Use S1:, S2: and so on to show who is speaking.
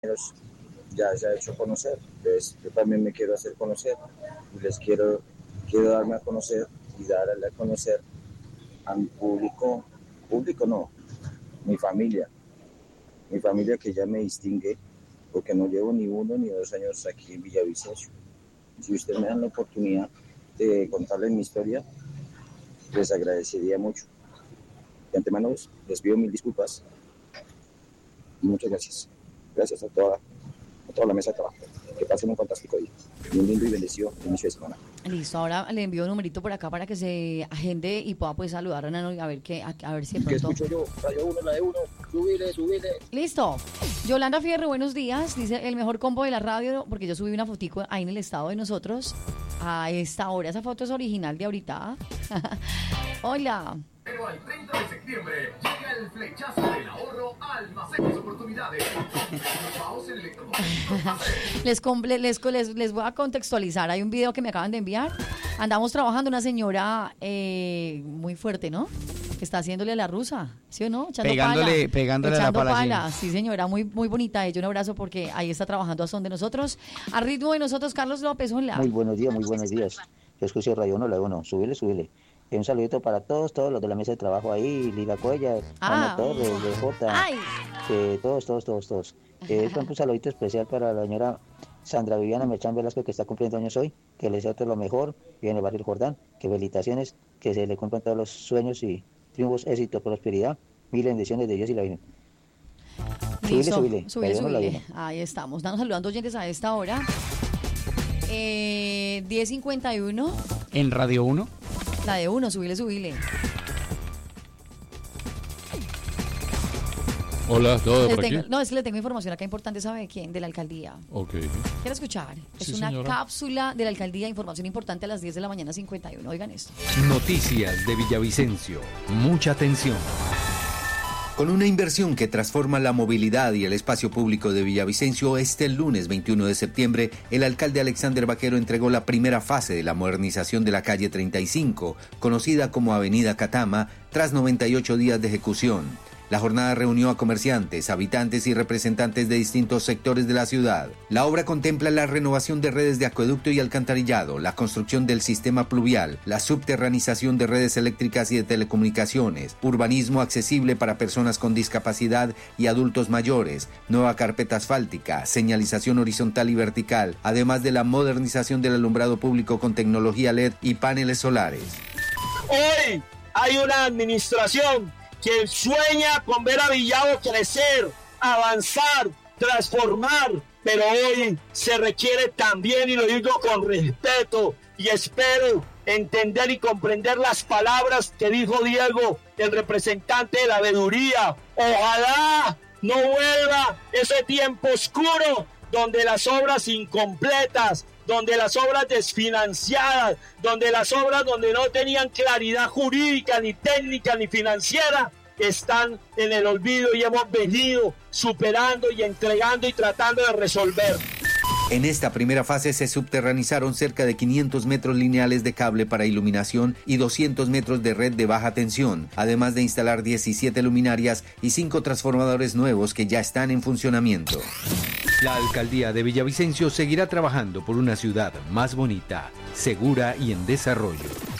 S1: compañeros ya se ha hecho conocer, pues yo también me quiero hacer conocer y quiero darme a conocer y darle a conocer a mi público no, mi familia que ya me distingue porque no llevo ni 1 ni 2 años aquí en Villavicencio. Si ustedes me dan la oportunidad de contarles mi historia, les agradecería mucho. De antemano les pido 1000 disculpas y muchas gracias. Gracias a toda la mesa de trabajo. Que pasen un fantástico día. Y un lindo y bendecido inicio de semana.
S2: Listo, ahora le envío un numerito por acá para que se agende y pueda pues saludar a Nano y a ver si de pronto...
S1: ¿Qué escucho yo? Radio 1, la de 1. Subile.
S2: Listo. Yolanda Fierre, buenos días. Dice el mejor combo de la radio, porque yo subí una fotico ahí en el estado de nosotros a esta hora. Esa foto es original de ahorita. Hola.
S3: Pero al 30 de septiembre llega el flechazo del ahorro a Almacenes Oportunidades.
S2: Les voy a contextualizar. Hay un video que me acaban de enviar. Andamos trabajando una señora muy fuerte, ¿no? Que está haciéndole a la rusa, ¿sí o no?
S4: Pegándole la pala.
S2: Sí, señora, muy, muy bonita. Ella un abrazo porque ahí está trabajando a son de nosotros. A ritmo de nosotros, Carlos López, hola.
S5: Muy buenos días. Yo escucho Radio 1, la 1. Súbile. Y un saludito para todos los de la mesa de trabajo ahí, Lila Cuellar, Ana Torres, DJ, todos. Un saludito especial para la señora Sandra Viviana Merchán Velasco, que está cumpliendo años hoy, que le deseo todo lo mejor, y en el barrio Jordán, que felicitaciones, que se le cumplan todos los sueños y triunfos, éxito, prosperidad, 1000 bendiciones de Dios y la Virgen.
S2: Subile. Ahí estamos. Estamos saludando oyentes a esta hora. 10:51.
S4: En Radio 1.
S2: La de 1, subile.
S6: Hola, ¿todo por aquí?
S2: No, es que le tengo información acá importante, ¿sabe quién? De la alcaldía.
S6: Ok.
S2: ¿Quiere escuchar? Es
S6: Sí,
S2: una
S6: señora.
S2: cápsula de la alcaldía, información importante a las 10 de la mañana 51. Oigan esto.
S7: Noticias de Villavicencio. Mucha atención. Con una inversión que transforma la movilidad y el espacio público de Villavicencio, este lunes 21 de septiembre, el alcalde Alexander Vaquero entregó la primera fase de la modernización de la calle 35, conocida como Avenida Catama, tras 98 días de ejecución. La jornada reunió a comerciantes, habitantes y representantes de distintos sectores de la ciudad. La obra contempla la renovación de redes de acueducto y alcantarillado, la construcción del sistema pluvial, la subterranización de redes eléctricas y de telecomunicaciones, urbanismo accesible para personas con discapacidad y adultos mayores, nueva carpeta asfáltica, señalización horizontal y vertical, además de la modernización del alumbrado público con tecnología LED y paneles solares.
S8: Hoy hay una administración que sueña con ver a Villavo crecer, avanzar, transformar, pero hoy se requiere también, y lo digo con respeto, y espero entender y comprender las palabras que dijo Diego, el representante de la veeduría. Ojalá no vuelva ese tiempo oscuro donde las obras incompletas, donde las obras desfinanciadas, donde las obras donde no tenían claridad jurídica, ni técnica, ni financiera, están en el olvido, y hemos venido superando y entregando y tratando de resolver.
S7: En esta primera fase se subterranizaron cerca de 500 metros lineales de cable para iluminación y 200 metros de red de baja tensión, además de instalar 17 luminarias y 5 transformadores nuevos que ya están en funcionamiento. La alcaldía de Villavicencio seguirá trabajando por una ciudad más bonita, segura y en desarrollo.